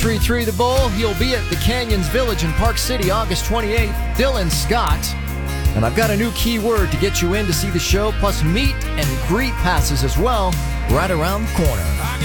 3-3 The Bowl. He'll be at the Canyons Village in Park City August 28th. Dylan Scott. And I've got a new keyword to get you in to see the show, plus meet and greet passes as well, right around the corner.